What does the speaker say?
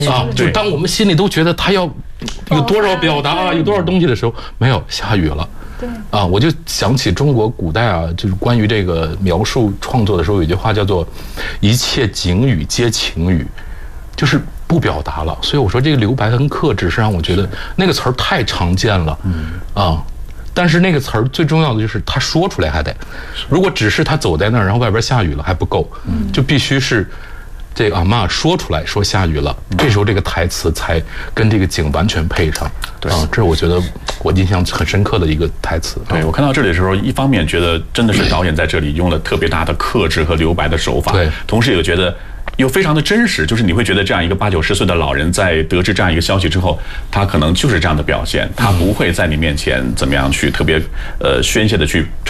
啊，就当我们心里都觉得他要有多少表达啊，有多少东西的时候，没有，下雨了。对啊，我就想起中国古代啊，就是关于这个描述创作的时候，有一句话叫做“一切景语皆情语”，就是不表达了。所以我说这个留白很克制，是让我觉得那个词儿太常见了。但是那个词儿最重要的就是他说出来还得，如果只是他走在那儿，然后外边下雨了还不够，就必须是这个阿嬷说出来说下雨了，这时候这个台词才跟这个景完全配上。对啊，这是我觉得我印象很深刻的一个台词。 对，我看到这里的时候，一方面觉得真的是导演在这里用了特别大的克制和留白的手法，对，同时也觉得又非常的真实，就是你会觉得这样一个80、90岁的老人在得知这样一个消息之后，他可能就是这样的表现，他不会在你面前怎么样去特别宣泄的去